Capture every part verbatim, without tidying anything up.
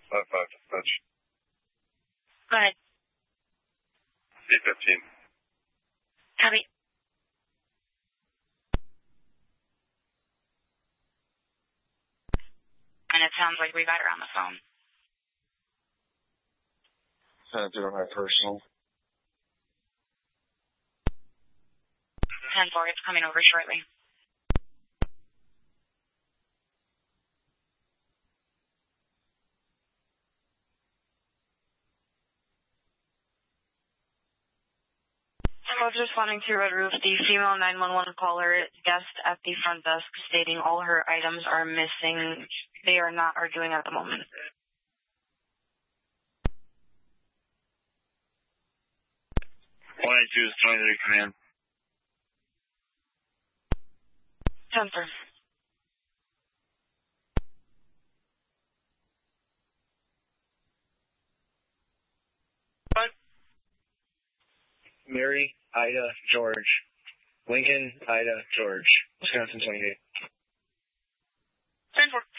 five five dispatch. Go ahead. C fifteen. Copy. And it sounds like we got her on the phone. Send it to my personal. ten four, it's coming over shortly. I was responding to Red Roof, the female nine one one caller guest at the front desk stating all her items are missing. They are not arguing at the moment. one eighty-two is twenty-three command. Temper. What? Mary, Ida, George. Lincoln, Ida, George. Wisconsin twenty-eight. ten four.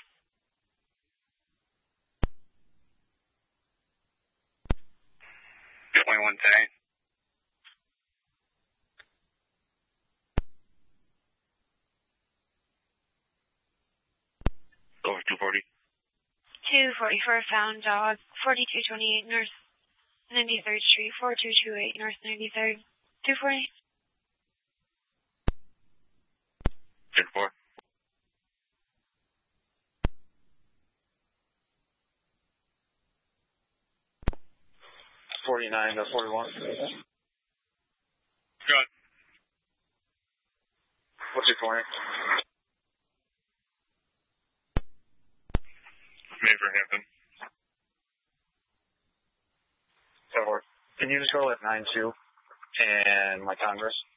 twenty-one ten. Over two forty. two forty-four found dog, forty-two twenty-eight North ninety-third Street, four two two eight North ninety-third. two forty. ten four. forty-nine to forty-one. Good. What's your point? Hampton. Can you just go with nine two and my Congress?